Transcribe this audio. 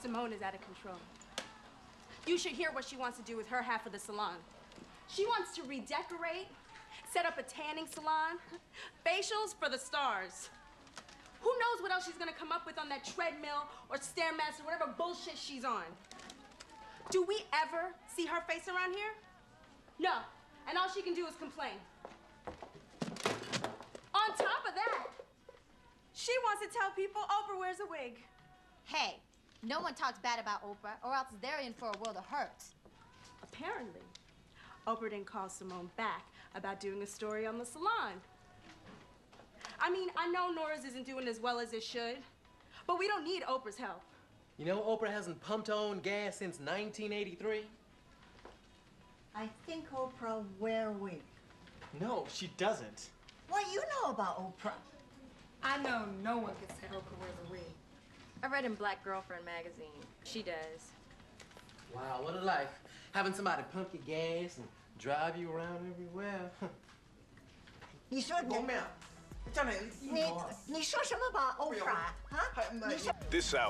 Simone is out of control. You should hear what she wants to do with her half of the salon. She wants to redecorate, set up a tanning salon, facials for the stars. Who knows what else she's gonna come up with on that treadmill or Stairmaster, whatever bullshit she's on. Do we ever see her face around here? No, and all she can do is complain. On top of that, she wants to tell people Oprah wears a wig. Hey, no one talks bad about Oprah, or else they're in for a world of hurt. Apparently, Oprah didn't call Simone back about doing a story on the salon. I mean, I know Nora's isn't doing as well as it should, but we don't need Oprah's help. You know, Oprah hasn't pumped her own gas since 1983. I think Oprah wear wig. No, she doesn't. What you know about Oprah? I know no one can say Oprah wears a wig. I read in Black Girlfriend magazine. She does. Wow, what a life. Having somebody pump your gas and drive you around everywhere. 你说你没有，这样的。 你说什么吧，Oprah？啊？你说。 This hour.